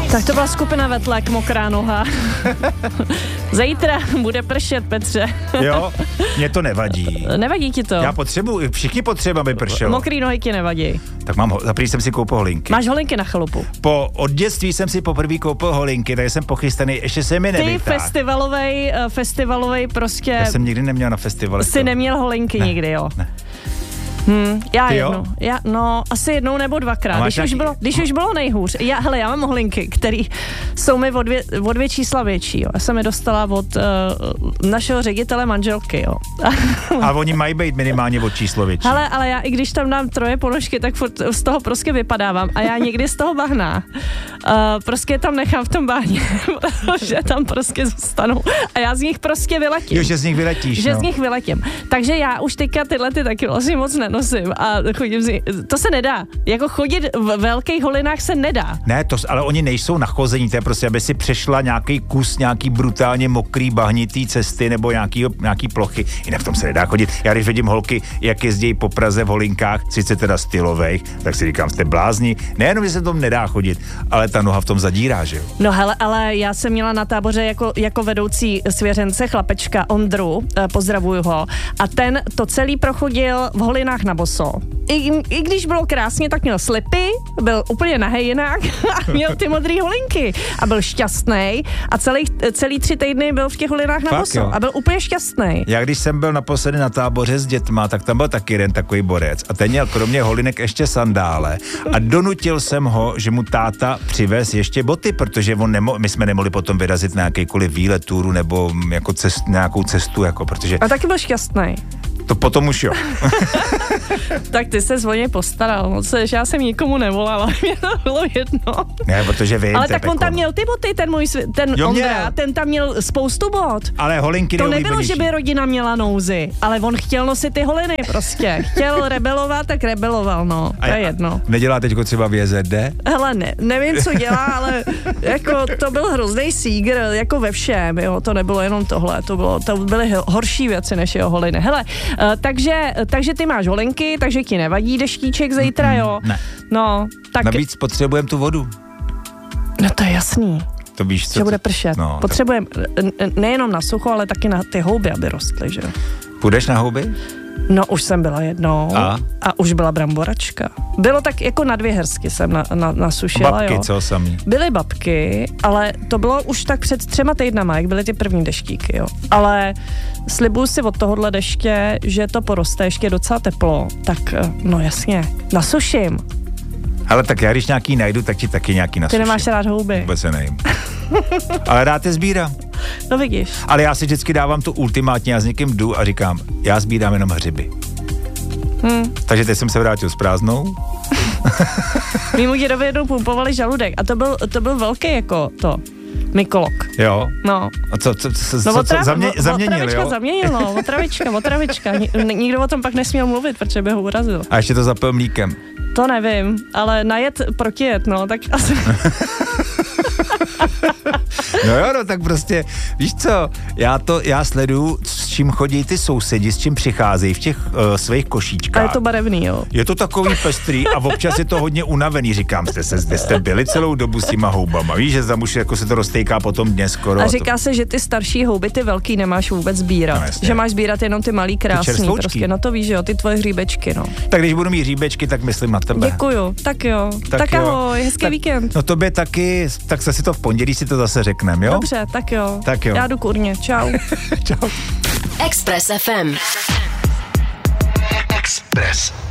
Tak to byla skupina Vetlek, Mokrá noha. Zítra bude pršet, Petře. Jo, mě to nevadí. Nevadí ti to? Já potřebuji, všichni potřebují, aby pršelo. Mokrý nohy ti nevadí. Tak zaprvé jsem si koupil holinky. Máš holinky na chalupu? Od dětství jsem si poprvé koupil holinky, tak jsem pochystaný, ještě se mi nevytáhl. Ty festivalovej prostě... Já jsem nikdy neměl na festivalu. Jsi neměl holinky nikdy, jo? Ne. Já jednou. Asi jednou nebo dvakrát. Když už bylo nejhůř. Já mám holinky, které jsou mi o dvě čísla větší. Jo. Já jsem je dostala od našeho ředitele manželky. Jo. A oni mají být minimálně o číslo větší. Ale já i když tam dám 3 ponožky, tak z toho prostě vypadávám. A já někdy z toho bahna prostě tam nechám v tom bahně, protože tam prostě zůstanou. A já z nich prostě vyletím. Jo, že z nich vyletíš. Z nich vyletím. Takže já už teďka tyhle taky vlastně moc nenosím a chodím to se nedá. Jako chodit v velkých holinách se nedá. Ne, ale oni nejsou nachození, to je prostě, aby si přešla nějaký kus, nějaký brutálně mokrý bahnitý cesty nebo nějaký plochy. Jinak v tom se nedá chodit. Já když vidím holky, jak jezdí po Praze v holinkách, sice teda stylových, tak si říkám, jste blázni. Nejenom, že se tom nedá chodit, ale ta noha v tom zadírá, že jo? No hele, ale já jsem měla na táboře jako vedoucí svěřence chlapečka Ondru, pozdravuju ho, a ten to celý prochodil v holinách na boso. I když bylo krásně, tak měl slipy, byl úplně nahej jinak a měl ty modrý holinky a byl šťastný a celý 3 týdny byl v těch holinách na boso a byl úplně šťastný. Já když jsem byl naposledy na táboře s dětma, tak tam byl taky jeden takový borec a ten měl kromě holinek ještě sandále a donutil jsem ho, že mu táta přivez ještě boty, protože my jsme nemohli potom vyrazit na jakýkoliv výlet, túru nebo jako nějakou cestu, jako, protože... A taky byl šťastný. To potom už jo. Tak ty se o něj postaral, moc, že já jsem nikomu nevolala, mě to bylo jedno. Ne, protože vím, ale tak on tam měl ty boty, ten Ondra, ten tam měl spoustu bot. Ale holinky to nebylo, že by rodina měla nouzi, ale on chtěl nosit ty holiny prostě. Chtěl rebelovat, tak rebeloval, no. To je jedno. Nedělá teďko třeba v JZD? Hele, nevím, co dělá, ale jako to byl hrozný sígr, jako ve všem, jo, to nebylo jenom tohle, to byly horší věci než jeho holiny. Hele, takže ty máš holinky, takže ti nevadí deštíček zítra, jo? Ne. No, tak... Navíc potřebujeme tu vodu. No to je jasný. To víš, že bude pršet. No, potřebujeme nejenom na sucho, ale taky na ty houby, aby rostly, že jo? Půjdeš na houby? No, už jsem byla jednou a už byla bramboračka. Bylo tak jako na 2 hersky jsem nasušila, babky, jo. co sami? Byly babky, ale to bylo už tak před 3 týdnama, jak byly ty první deštíky, jo. Ale slibuju si od tohohle deště, že to poroste ještě docela teplo, tak no jasně, nasuším. Ale tak já když nějaký najdu, tak ti taky nějaký nasuším. Ty nemáš rád houby. Vůbec se nejím. Ale rád je sbírám. No vidíš. Ale já si vždycky dávám tu ultimátní, já s někým jdu a říkám, já sbírám jenom hřiby. Takže teď jsem se vrátil s prázdnou. Mýmu dědovi jednou pumpovali žaludek a to byl velký jako to. mykolog. Jo? No. A co zaměnil, jo? Zaměnil, no, otravička. Nikdo o tom pak nesměl mluvit, protože by ho urazil. A ještě to zapil mlíkem. To nevím, ale najet protijet, no, tak asi... No jo, no tak prostě, víš co, já sleduju, s čím chodí ty sousedi, s čím přicházejí v těch svých košíčkách. A je to barevný, jo. Je to takový pestrý a občas je to hodně unavený, říkám, jste byli celou dobu s těma houbama, víš, že tam už jako se to roztejká potom dně skoro. A říká se, že ty starší houby, ty velký nemáš vůbec sbírat, no, že máš sbírat jenom ty malý krásný, prostě, no to víš, jo, ty tvoje hříbečky, no. Tak když budu mít hříbečky, tak myslím na tebe. Děkuju, tak jo, tak ahoj, hezký víkend. No tobě taky, tak se si to v pondělí si to zase řekneme, jo? Dobře, tak jo. Já jdu kurně, čau. Čau. Express FM. Express.